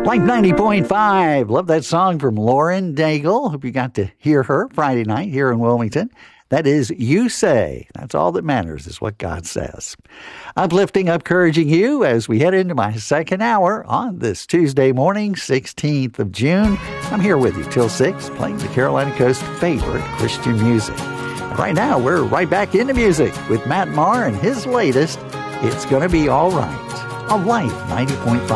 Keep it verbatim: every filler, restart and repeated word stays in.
Life ninety point five. Love that song from Lauren Daigle. Hope you got to hear her Friday night here in Wilmington. That is You Say. That's all that matters is what God says. Uplifting, encouraging you as we head into my second hour on this Tuesday morning, sixteenth of June. I'm here with you till six, playing the Carolina Coast's favorite Christian music. And right now, we're right back into music with Matt Maher and his latest, It's Gonna Be All Right, on Life ninety point five.